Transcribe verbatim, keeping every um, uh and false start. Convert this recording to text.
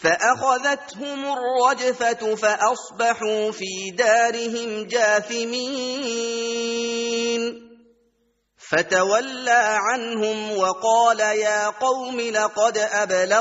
فأخذتهم الرجفة فأصبحوا في دارهم جاثمين فتولى عنهم وقال يا قوم لقد أبلغتكم